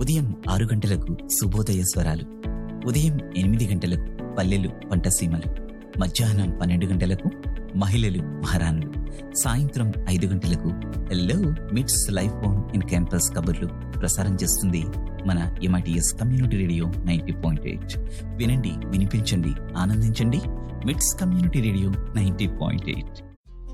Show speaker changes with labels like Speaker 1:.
Speaker 1: ఉదయం 6 గంటలకు శుభోదయ స్వరాలు, ఉదయం 8 గంటలకు పల్లెలు పంటసీమలు, మధ్యాహ్నం 12 గంటలకు మహిళలు మహారాణులు, సాయంత్రం 5 గంటలకు హలో మిట్స్ లైఫ్ ఆన్ ఇన్ క్యాంపస్ కబుర్లు ప్రసారం చేస్తుంది మన MITS కమ్యూనిటీ రేడియో 90.8. వినండి, వినిపించండి, ఆనందించండి. మిట్స్ కమ్యూనిటీ రేడియో 90.8.